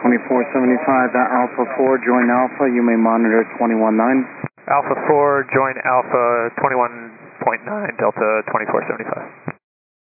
2475, that Alpha 4, join Alpha, you may monitor 21.9. Alpha 4, join Alpha 21.9, Delta 2475.